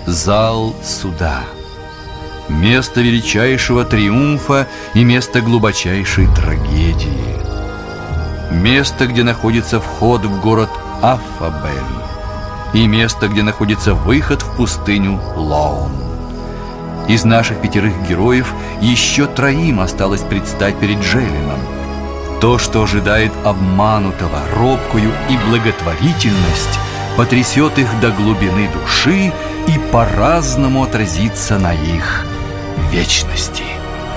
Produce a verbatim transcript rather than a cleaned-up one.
зал суда. Место величайшего триумфа и место глубочайшей трагедии. Место, где находится вход в город Аффабель, и место, где находится выход в пустыню Лоун. Из наших пятерых героев еще троим осталось предстать перед Джеллином. То, что ожидает обманутого, робкую и благотворительность, потрясет их до глубины души и по-разному отразится на их вечности.